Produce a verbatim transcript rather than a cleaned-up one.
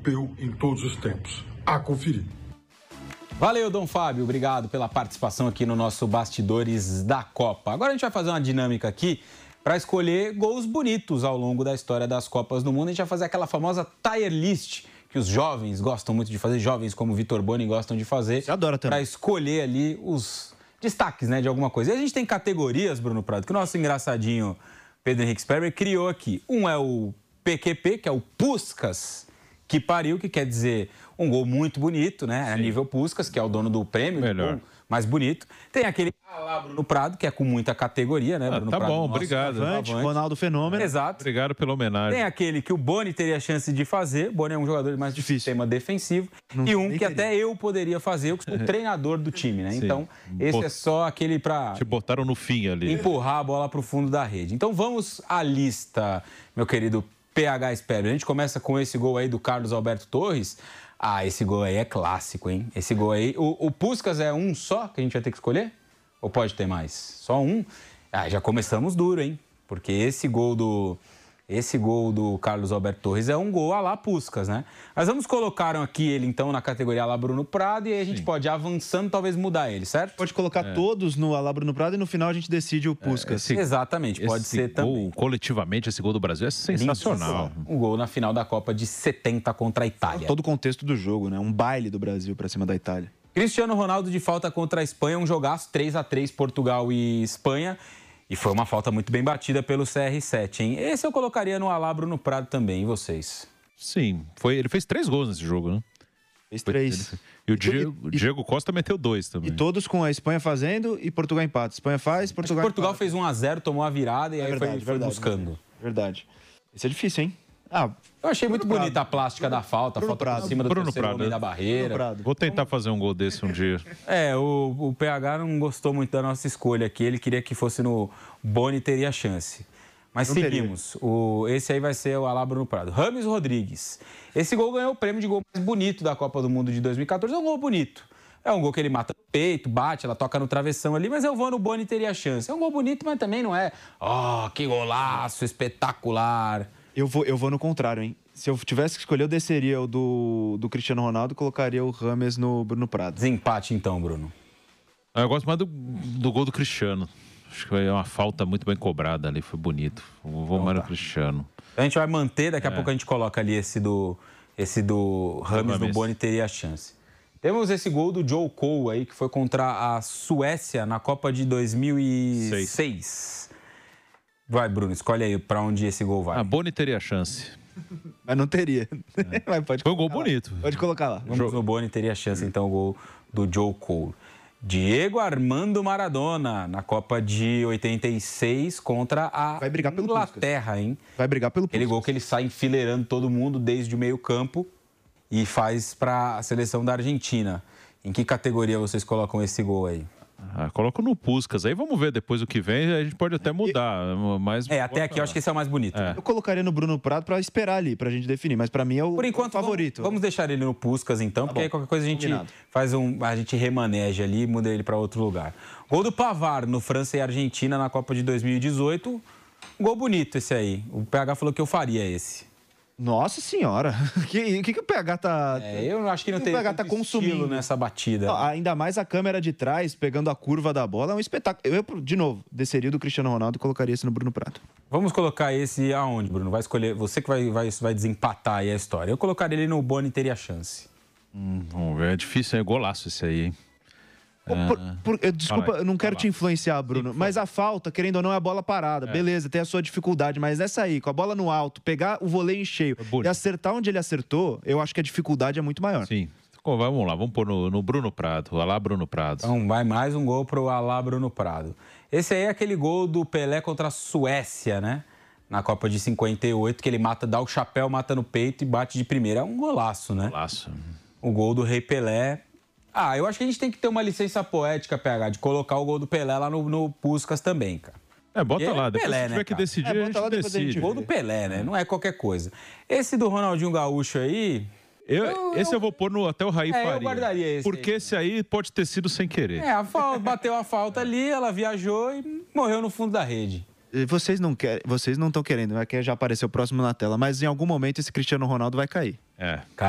europeu em todos os tempos. A conferir. Valeu, Dom Fábio. Obrigado pela participação aqui no nosso Bastidores da Copa. Agora a gente vai fazer uma dinâmica aqui para escolher gols bonitos ao longo da história das Copas do Mundo. A gente vai fazer aquela famosa tier list que os jovens gostam muito de fazer, jovens como o Vitor Boni gostam de fazer. Você adora também. Para escolher ali os destaques, né, de alguma coisa. E a gente tem categorias, Bruno Prado, que o nosso engraçadinho Pedro Henrique Sperber criou aqui. Um é o P Q P, que é o Puskás que pariu, que quer dizer um gol muito bonito, né? Sim. A nível Puskás, que é o dono do prêmio, melhor, gol mais bonito. Tem aquele Alá Bruno Prado, que é com muita categoria, né? Ah, Bruno tá Prado, bom, obrigado. Avante, Ronaldo Fenômeno. Exato. Obrigado pela homenagem. Tem aquele que o Boni teria a chance de fazer. O Boni é um jogador mais de sistema defensivo. Não, e um que teria. Até eu poderia fazer, eu sou o treinador do time, né? Sim. Então, esse Bot... é só aquele para... Te botaram no fim ali. Empurrar a bola para o fundo da rede. Então, vamos à lista, meu querido P H Sperber. A gente começa com esse gol aí do Carlos Alberto Torres. Ah, esse gol aí é clássico, hein? Esse gol aí... O, o Puskás é um só que a gente vai ter que escolher? Ou pode ter mais? Só um? Ah, já começamos duro, hein? Porque esse gol do... Esse gol do Carlos Alberto Torres é um gol à la Puskás, né? Mas vamos colocar aqui ele, então, na categoria à la Bruno Prado e aí a gente Sim. pode ir avançando, talvez mudar ele, certo? Pode colocar é. todos no à la Bruno Prado e no final a gente decide o Puskás. É, esse, Exatamente, pode esse ser gol, também. Coletivamente, esse gol do Brasil é sensacional. Um gol na final da Copa de setenta contra a Itália. Todo o contexto do jogo, né? Um baile do Brasil para cima da Itália. Cristiano Ronaldo de falta contra a Espanha, um jogaço, três a três Portugal e Espanha. E foi uma falta muito bem batida pelo C R sete, hein? Esse eu colocaria no Alá Bruno Prado também, e vocês? Sim, foi, ele fez três gols nesse jogo, né? Fez três. Ele, e o Diego, e, Diego Costa meteu dois também. E todos com a Espanha fazendo e Portugal empata. Espanha faz, Portugal Portugal empata. fez um a zero, tomou a virada e é aí verdade, foi, foi verdade, buscando. Verdade. Isso é difícil, hein? Ah, eu achei muito Bruno bonita Prado. a plástica Bruno, da falta, a falta Prado. por cima do Bruno terceiro Prado, homem da barreira. Vou tentar fazer um gol desse um dia. É, o, o P H não gostou muito da nossa escolha aqui, ele queria que fosse no Boni, teria chance. Mas não seguimos, o, esse aí vai ser o Alá Bruno Prado. Rames Rodrigues, esse gol ganhou o prêmio de gol mais bonito da Copa do Mundo de dois mil e quatorze, é um gol bonito. É um gol que ele mata no peito, bate, ela toca no travessão ali, mas eu vou no Boni, teria chance. É um gol bonito, mas também não é, ó, oh, que golaço, espetacular. Eu vou, eu vou no contrário, hein? Se eu tivesse que escolher, eu desceria o do, do Cristiano Ronaldo e colocaria o Rames no Bruno Prado. Desempate então, Bruno. Eu gosto mais do, do gol do Cristiano. Acho que foi uma falta muito bem cobrada ali, foi bonito. Vou então, mais no tá. Cristiano. A gente vai manter, daqui a é. pouco a gente coloca ali esse do, esse do Rames no Boni, teria chance. Temos esse gol do Joe Cole aí, que foi contra a Suécia na Copa de dois mil e seis. Vai, Bruno, escolhe aí pra onde esse gol vai. A Boni teria chance. Mas não teria. É. Mas pode Foi um gol lá. bonito. Pode colocar lá. Vamos no Boni, teria chance, então, o gol do Joe Cole. Diego Armando Maradona, na Copa de oitenta e seis contra a Vai brigar pelo Inglaterra, Puskás. hein? Vai brigar pelo Aquele Puskás. gol que ele sai enfileirando todo mundo desde o meio campo e faz para a seleção da Argentina. Em que categoria vocês colocam esse gol aí? Ah, coloco no Puskás. Aí vamos ver depois o que vem, a gente pode até mudar. Mas é, até aqui eu acho que esse é o mais bonito. É. Eu colocaria no Bruno Prado para esperar ali, pra gente definir. Mas para mim é o, Por enquanto, o favorito. Vamos, vamos deixar ele no Puskás então, tá porque bom. Aí qualquer coisa a gente Combinado. faz um, a gente remaneja ali e muda ele para outro lugar. Gol do Pavard no França e Argentina na Copa de dois mil e dezoito. Um gol bonito esse aí. O P H falou que eu faria esse. Nossa senhora, o que, que, que o P H tá... É, eu acho que não tem o P H tá consumindo nessa batida. Não, ainda mais a câmera de trás, pegando a curva da bola, é um espetáculo. Eu, de novo, desceria do Cristiano Ronaldo e colocaria esse no Bruno Prado. Vamos colocar esse aonde, Bruno? Vai escolher, você que vai, vai, vai desempatar aí a história. Eu colocaria ele no Boni, teria chance. Hum, vamos ver, é difícil, é golaço esse aí, hein? Por, por, eu, desculpa, eu não quero te influenciar, Bruno, mas a falta, querendo ou não, é a bola parada. É. Beleza, tem a sua dificuldade, mas essa aí, com a bola no alto, pegar o voleio em cheio é e acertar onde ele acertou, eu acho que a dificuldade é muito maior. Sim. Vamos lá, vamos pôr no, no Bruno Prado, Alá Bruno Prado. Então vai mais um gol pro Alá Bruno Prado. Esse aí é aquele gol do Pelé contra a Suécia, né? Na Copa de cinquenta e oito, que ele mata, dá o chapéu, mata no peito e bate de primeira. É um golaço, né? Golaço. O gol do Rei Pelé. Ah, eu acho que a gente tem que ter uma licença poética, P H, de colocar o gol do Pelé lá no, no Puskás também, cara. É, bota e lá, é depois Pelé, se tiver né, que cara? decidir, é, a gente lá, decide. A gente gol do Pelé, né? Não é qualquer coisa. Esse do Ronaldinho Gaúcho aí... Eu, eu, esse eu vou pôr no, até o Raí é, Faria. Eu guardaria esse. Porque aí. esse aí pode ter sido sem querer. É, a falta, bateu a falta ali, ela viajou e morreu no fundo da rede. Vocês não querem, vocês não estão querendo, é que já apareceu próximo na tela, mas em algum momento esse Cristiano Ronaldo vai cair. É.